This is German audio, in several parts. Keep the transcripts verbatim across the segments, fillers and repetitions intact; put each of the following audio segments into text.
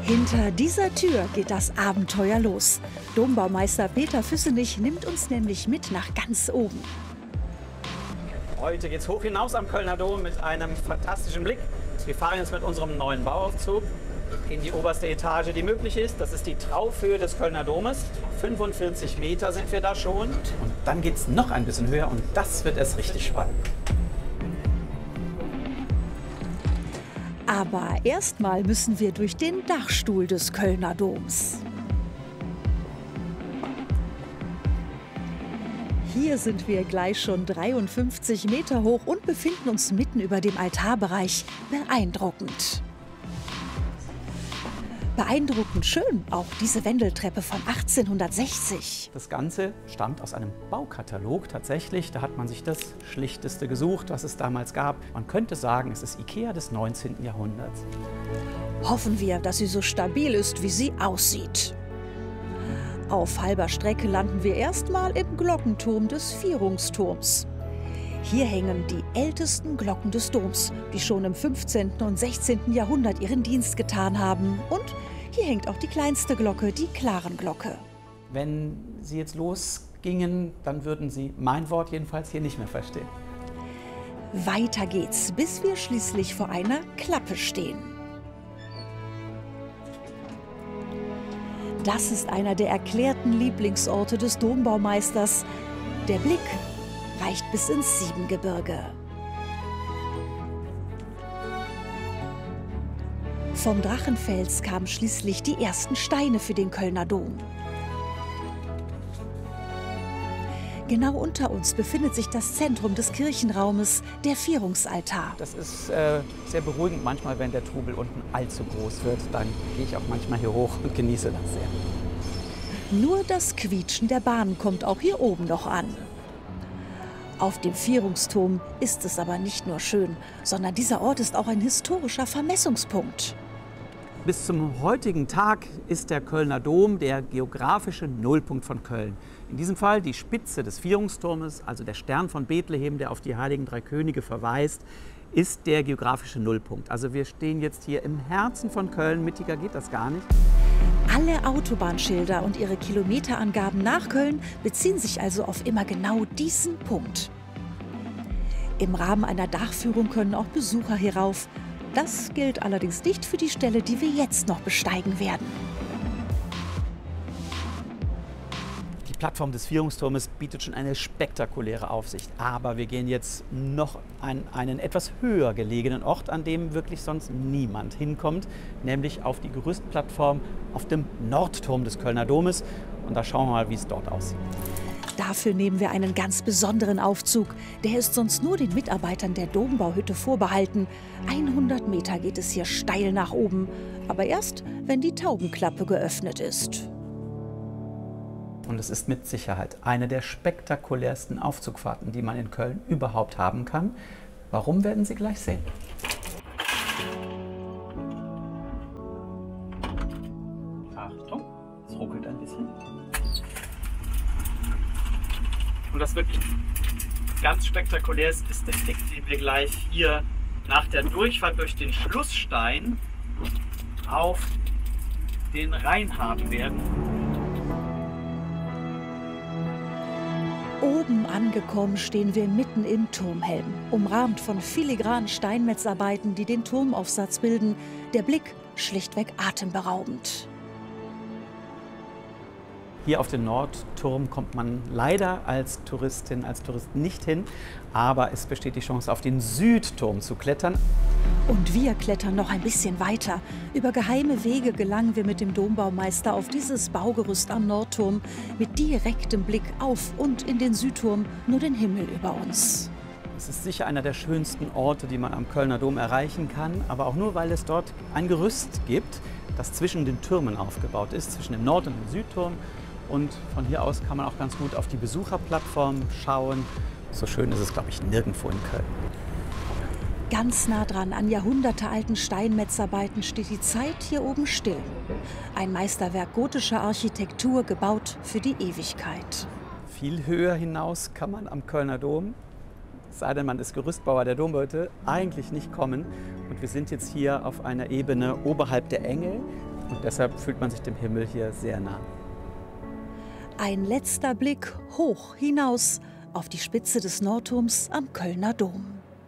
Hinter dieser Tür geht das Abenteuer los. Dombaumeister Peter Füssenich nimmt uns nämlich mit nach ganz oben. Heute geht's hoch hinaus am Kölner Dom mit einem fantastischen Blick. Wir fahren jetzt mit unserem neuen Bauaufzug in die oberste Etage, die möglich ist. Das ist die Traufhöhe des Kölner Domes. fünfundvierzig Meter sind wir da schon. Und dann geht's noch ein bisschen höher und das wird erst richtig spannend. Aber erstmal müssen wir durch den Dachstuhl des Kölner Doms. Hier sind wir gleich schon dreiundfünfzig Meter hoch und befinden uns mitten über dem Altarbereich. Beeindruckend. Beeindruckend schön, auch diese Wendeltreppe von achtzehnhundertsechzig. Das Ganze stammt aus einem Baukatalog tatsächlich. Da hat man sich das Schlichteste gesucht, was es damals gab. Man könnte sagen, es ist Ikea des neunzehnten Jahrhunderts. Hoffen wir, dass sie so stabil ist, wie sie aussieht. Auf halber Strecke landen wir erstmal im Glockenturm des Vierungsturms. Hier hängen die ältesten Glocken des Doms, die schon im fünfzehnten und sechzehnten Jahrhundert ihren Dienst getan haben. Und hier hängt auch die kleinste Glocke, die Klarenglocke. Wenn Sie jetzt losgingen, dann würden Sie mein Wort jedenfalls hier nicht mehr verstehen. Weiter geht's, bis wir schließlich vor einer Klappe stehen. Das ist einer der erklärten Lieblingsorte des Dombaumeisters. Der Blick reicht bis ins Siebengebirge. Vom Drachenfels kamen schließlich die ersten Steine für den Kölner Dom. Genau unter uns befindet sich das Zentrum des Kirchenraumes, der Vierungsaltar. Das ist äh, sehr beruhigend manchmal, wenn der Trubel unten allzu groß wird. Dann gehe ich auch manchmal hier hoch und genieße das sehr. Nur das Quietschen der Bahn kommt auch hier oben noch an. Auf dem Vierungsturm ist es aber nicht nur schön, sondern dieser Ort ist auch ein historischer Vermessungspunkt. Bis zum heutigen Tag ist der Kölner Dom der geografische Nullpunkt von Köln. In diesem Fall die Spitze des Vierungsturmes, also der Stern von Bethlehem, der auf die heiligen drei Könige verweist, ist der geografische Nullpunkt. Also wir stehen jetzt hier im Herzen von Köln, mittiger geht das gar nicht. Alle Autobahnschilder und ihre Kilometerangaben nach Köln beziehen sich also auf immer genau diesen Punkt. Im Rahmen einer Dachführung können auch Besucher hierauf. Das gilt allerdings nicht für die Stelle, die wir jetzt noch besteigen werden. Die Plattform des Vierungsturmes bietet schon eine spektakuläre Aufsicht. Aber wir gehen jetzt noch an einen etwas höher gelegenen Ort, an dem wirklich sonst niemand hinkommt, nämlich auf die Gerüstplattform auf dem Nordturm des Kölner Domes. Und da schauen wir mal, wie es dort aussieht. Dafür nehmen wir einen ganz besonderen Aufzug. Der ist sonst nur den Mitarbeitern der Dombauhütte vorbehalten. hundert Meter geht es hier steil nach oben. Aber erst, wenn die Taubenklappe geöffnet ist. Und es ist mit Sicherheit eine der spektakulärsten Aufzugfahrten, die man in Köln überhaupt haben kann. Warum, werden Sie gleich sehen. Achtung, es ruckelt ein bisschen. Und das wirklich ganz spektakulär ist, ist der Blick, den wir gleich hier nach der Durchfahrt durch den Schlussstein auf den Rhein haben werden. Oben angekommen stehen wir mitten im Turmhelm, umrahmt von filigranen Steinmetzarbeiten, die den Turmaufsatz bilden. Der Blick schlichtweg atemberaubend. Hier auf den Nordturm kommt man leider als Touristin, als Tourist nicht hin, aber es besteht die Chance, auf den Südturm zu klettern. Und wir klettern noch ein bisschen weiter. Über geheime Wege gelangen wir mit dem Dombaumeister auf dieses Baugerüst am Nordturm mit direktem Blick auf und in den Südturm, nur den Himmel über uns. Es ist sicher einer der schönsten Orte, die man am Kölner Dom erreichen kann, aber auch nur, weil es dort ein Gerüst gibt, das zwischen den Türmen aufgebaut ist, zwischen dem Nord- und dem Südturm. Und von hier aus kann man auch ganz gut auf die Besucherplattform schauen. So schön ist es, glaube ich, nirgendwo in Köln. Ganz nah dran an jahrhundertealten Steinmetzarbeiten steht die Zeit hier oben still. Ein Meisterwerk gotischer Architektur, gebaut für die Ewigkeit. Viel höher hinaus kann man am Kölner Dom, es sei denn, man ist Gerüstbauer der Domhütte, eigentlich nicht kommen. Und wir sind jetzt hier auf einer Ebene oberhalb der Engel. Und deshalb fühlt man sich dem Himmel hier sehr nah. Ein letzter Blick hoch hinaus auf die Spitze des Nordturms am Kölner Dom.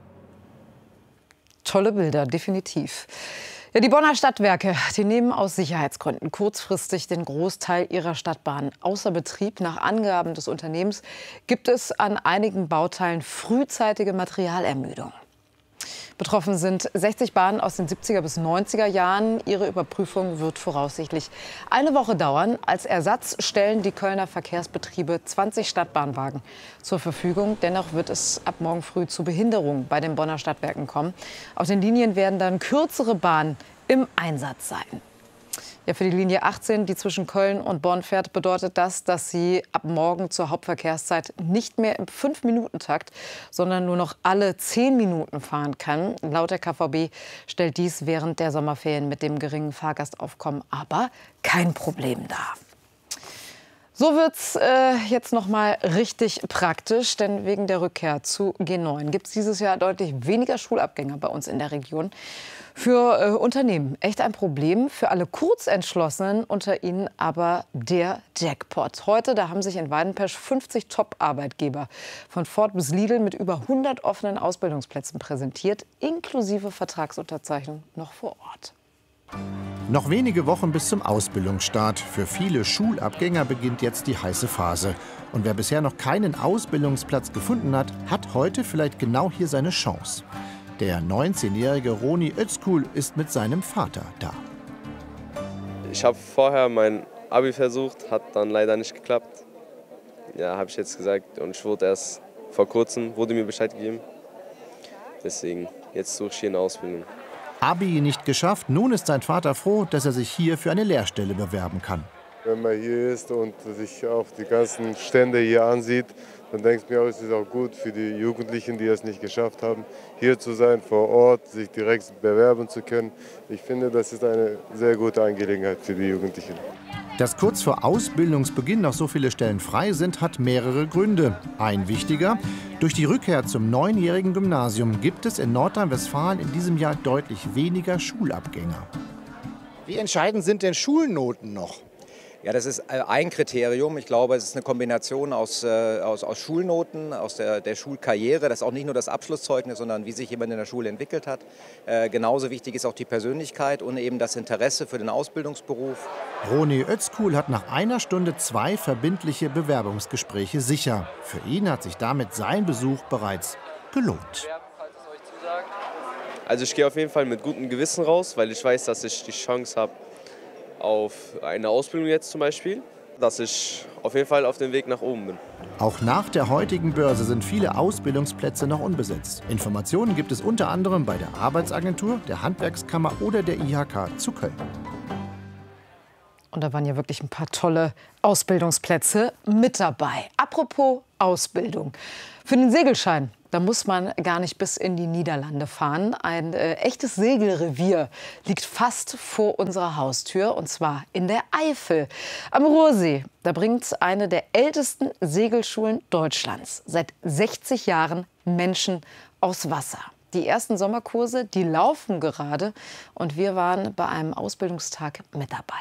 Tolle Bilder, definitiv. Ja, die Bonner Stadtwerke, die nehmen aus Sicherheitsgründen kurzfristig den Großteil ihrer Stadtbahnen außer Betrieb. Nach Angaben des Unternehmens gibt es an einigen Bauteilen frühzeitige Materialermüdung. Betroffen sind sechzig Bahnen aus den siebziger bis neunziger Jahren. Ihre Überprüfung wird voraussichtlich eine Woche dauern. Als Ersatz stellen die Kölner Verkehrsbetriebe zwanzig Stadtbahnwagen zur Verfügung. Dennoch wird es ab morgen früh zu Behinderungen bei den Bonner Stadtwerken kommen. Auf den Linien werden dann kürzere Bahnen im Einsatz sein. Ja, für die Linie achtzehn, die zwischen Köln und Bonn fährt, bedeutet das, dass sie ab morgen zur Hauptverkehrszeit nicht mehr im fünf Minuten Takt, sondern nur noch alle zehn Minuten fahren kann. Laut der K V B stellt dies während der Sommerferien mit dem geringen Fahrgastaufkommen aber kein Problem dar. So wird's äh, jetzt noch mal richtig praktisch, denn wegen der Rückkehr zu G neun gibt es dieses Jahr deutlich weniger Schulabgänger bei uns in der Region. Für äh, Unternehmen echt ein Problem, für alle Kurzentschlossenen unter ihnen aber der Jackpot. Heute, da haben sich in Weidenpesch fünfzig Top-Arbeitgeber von Ford bis Lidl mit über hundert offenen Ausbildungsplätzen präsentiert, inklusive Vertragsunterzeichnung noch vor Ort. Noch wenige Wochen bis zum Ausbildungsstart. Für viele Schulabgänger beginnt jetzt die heiße Phase. Und wer bisher noch keinen Ausbildungsplatz gefunden hat, hat heute vielleicht genau hier seine Chance. Der neunzehnjährige Roni Özkul ist mit seinem Vater da. Ich habe vorher mein Abi versucht, hat dann leider nicht geklappt. Ja, habe ich jetzt gesagt und ich wurde erst vor kurzem, wurde mir Bescheid gegeben. Deswegen, jetzt suche ich hier eine Ausbildung. Abi nicht geschafft, nun ist sein Vater froh, dass er sich hier für eine Lehrstelle bewerben kann. Wenn man hier ist und sich auch die ganzen Stände hier ansieht, dann denke ich mir auch, es ist auch gut für die Jugendlichen, die es nicht geschafft haben, hier zu sein, vor Ort, sich direkt bewerben zu können. Ich finde, das ist eine sehr gute Angelegenheit für die Jugendlichen. Dass kurz vor Ausbildungsbeginn noch so viele Stellen frei sind, hat mehrere Gründe. Ein wichtiger: Durch die Rückkehr zum neunjährigen Gymnasium gibt es in Nordrhein-Westfalen in diesem Jahr deutlich weniger Schulabgänger. Wie entscheidend sind denn Schulnoten noch? Ja, das ist ein Kriterium. Ich glaube, es ist eine Kombination aus, äh, aus, aus Schulnoten, aus der, der Schulkarriere. Das ist auch nicht nur das Abschlusszeugnis, sondern wie sich jemand in der Schule entwickelt hat. Äh, genauso wichtig ist auch die Persönlichkeit und eben das Interesse für den Ausbildungsberuf. Roni Özkul hat nach einer Stunde zwei verbindliche Bewerbungsgespräche sicher. Für ihn hat sich damit sein Besuch bereits gelohnt. Also ich gehe auf jeden Fall mit gutem Gewissen raus, weil ich weiß, dass ich die Chance habe auf eine Ausbildung jetzt zum Beispiel, dass ich auf jeden Fall auf dem Weg nach oben bin. Auch nach der heutigen Börse sind viele Ausbildungsplätze noch unbesetzt. Informationen gibt es unter anderem bei der Arbeitsagentur, der Handwerkskammer oder der I H K zu Köln. Und da waren ja wirklich ein paar tolle Ausbildungsplätze mit dabei. Apropos Ausbildung. Für den Segelschein, da muss man gar nicht bis in die Niederlande fahren. Ein äh, echtes Segelrevier liegt fast vor unserer Haustür, und zwar in der Eifel. Am Ruhrsee, da bringt eine der ältesten Segelschulen Deutschlands seit sechzig Jahren Menschen aufs Wasser. Die ersten Sommerkurse, die laufen gerade, und wir waren bei einem Ausbildungstag mit dabei.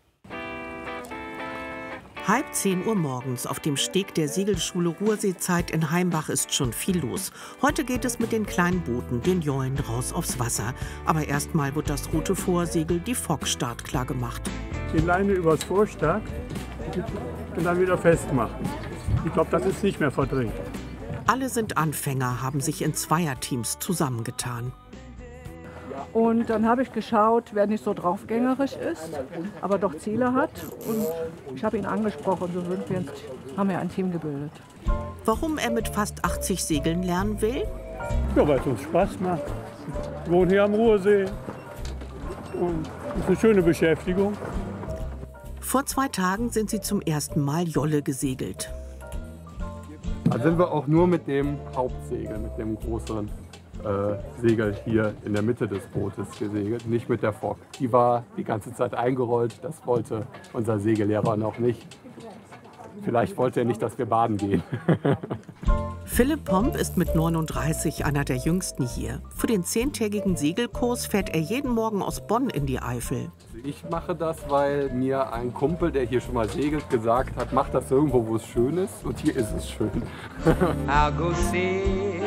Halb zehn Uhr morgens auf dem Steg der Segelschule Ruhrseezeit in Heimbach ist schon viel los. Heute geht es mit den kleinen Booten, den Jollen, raus aufs Wasser. Aber erstmal wird das rote Vorsegel, die Fock, startklar gemacht. Die Leine übers Vorstag und dann wieder festmachen. Ich glaube, das ist nicht mehr verdreht. Alle sind Anfänger, haben sich in Zweierteams zusammengetan. Und dann habe ich geschaut, wer nicht so draufgängerisch ist, aber doch Ziele hat. Und ich habe ihn angesprochen, so sind wir, haben wir ein Team gebildet. Warum er mit fast achtzig Segeln lernen will? Ja, weil es uns Spaß macht. Wir wohnen hier am Ruhrsee und es ist eine schöne Beschäftigung. Vor zwei Tagen sind sie zum ersten Mal Jolle gesegelt. Da sind wir auch nur mit dem Hauptsegel, mit dem größeren Äh, Segel hier in der Mitte des Bootes gesegelt, nicht mit der Fock. Die war die ganze Zeit eingerollt, das wollte unser Segellehrer noch nicht. Vielleicht wollte er nicht, dass wir baden gehen. Philipp Pomp ist mit neununddreißig einer der jüngsten hier. Für den zehntägigen Segelkurs fährt er jeden Morgen aus Bonn in die Eifel. Ich mache das, weil mir ein Kumpel, der hier schon mal segelt, gesagt hat, mach das irgendwo, wo es schön ist. Und hier ist es schön. I'll go sailing.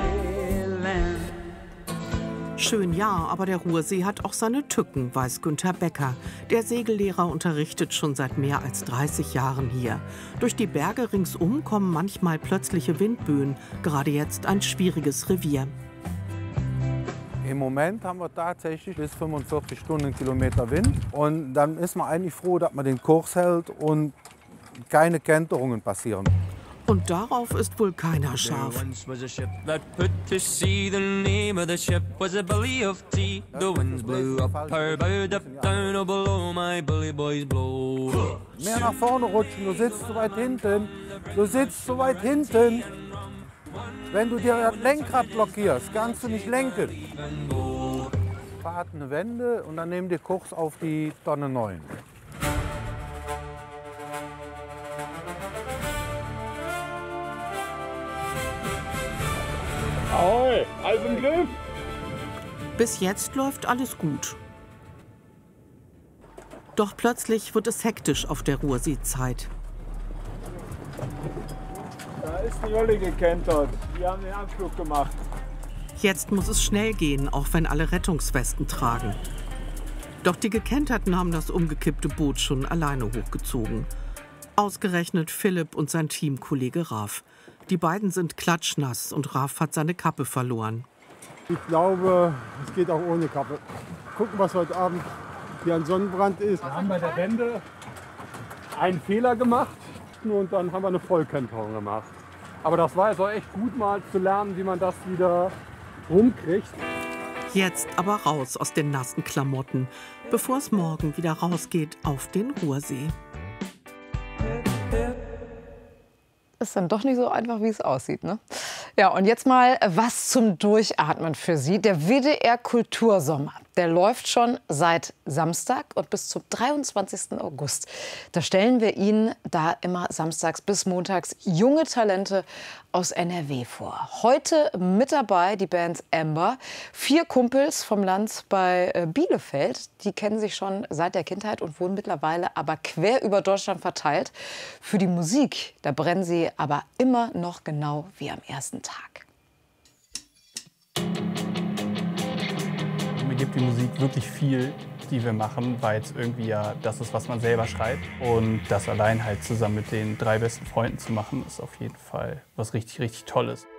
Schön ja, aber der Ruhrsee hat auch seine Tücken, weiß Günther Becker. Der Segellehrer unterrichtet schon seit mehr als dreißig Jahren hier. Durch die Berge ringsum kommen manchmal plötzliche Windböen, gerade jetzt ein schwieriges Revier. Im Moment haben wir tatsächlich bis fünfundvierzig Stundenkilometer Wind. Und dann ist man eigentlich froh, dass man den Kurs hält und keine Kenterungen passieren. Und darauf ist wohl keiner scharf. Mehr nach vorne rutschen, du sitzt so weit hinten, du sitzt so weit hinten. Wenn du dir das Lenkrad blockierst, kannst du nicht lenken. Fahrt eine Wende und dann nehmen wir Kurs auf die Tonne neun. Ahoi, alles im Griff? Bis jetzt läuft alles gut. Doch plötzlich wird es hektisch auf der Ruhrseezeit. Da ist die Jolle gekentert. Die haben den Abflug gemacht. Jetzt muss es schnell gehen, auch wenn alle Rettungswesten tragen. Doch die Gekenterten haben das umgekippte Boot schon alleine hochgezogen. Ausgerechnet Philipp und sein Teamkollege Raf. Die beiden sind klatschnass und Raf hat seine Kappe verloren. Ich glaube, es geht auch ohne Kappe. Gucken, was heute Abend hier ein Sonnenbrand ist. Wir haben bei der Wende einen Fehler gemacht und dann haben wir eine Vollkenterung gemacht. Aber das war jetzt auch echt gut, mal zu lernen, wie man das wieder rumkriegt. Jetzt aber raus aus den nassen Klamotten, bevor es morgen wieder rausgeht auf den Ruhrsee. Ist dann doch nicht so einfach, wie es aussieht, ne? Ja, und jetzt mal was zum Durchatmen für Sie. Der W D R Kultursommer, der läuft schon seit Samstag und bis zum dreiundzwanzigsten August. Da stellen wir Ihnen da immer samstags bis montags junge Talente aus N R W vor. Heute mit dabei die Band Amber. Vier Kumpels vom Land bei Bielefeld. Die kennen sich schon seit der Kindheit und wohnen mittlerweile aber quer über Deutschland verteilt. Für die Musik, da brennen sie aber immer noch genau wie am ersten Tag. Mir gibt die Musik wirklich viel, die wir machen, weil es irgendwie ja das ist, was man selber schreibt. Und das allein halt zusammen mit den drei besten Freunden zu machen, ist auf jeden Fall was richtig, richtig Tolles.